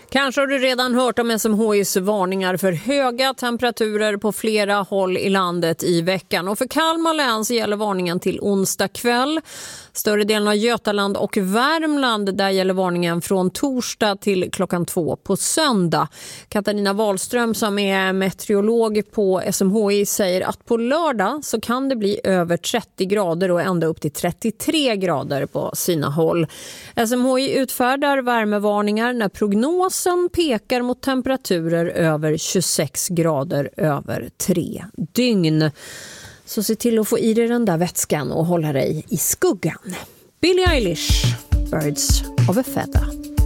Kanske har du redan hört om SMHIs varningar för höga temperaturer på flera håll i landet i veckan. Och för Kalmar län så gäller varningen till onsdag kväll. Större delen av Götaland och Värmland, där gäller varningen från torsdag till klockan 2 på söndag. Katarina Wahlström som är meteorolog på SMHI säger att på lördag så kan det bli över 30 grader och ända upp till 33 grader på sina håll. SMHI utfärdar värmevarningar när prognosen pekar mot temperaturer över 26 grader över 3 dygn. Så se till att få i dig den där vätskan och hålla dig i skuggan. Billie Eilish, Birds of a Feather.